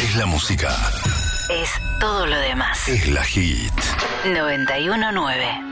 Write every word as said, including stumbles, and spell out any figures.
es la música. Es todo lo demás. Es la hit. noventa y uno nueve.